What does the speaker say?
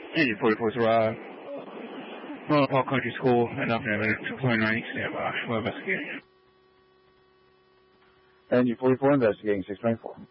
Engine 44 to arrive. Royal Park Country School, and up there, 29, stand by. We're investigating. Engine 44 investigating 624.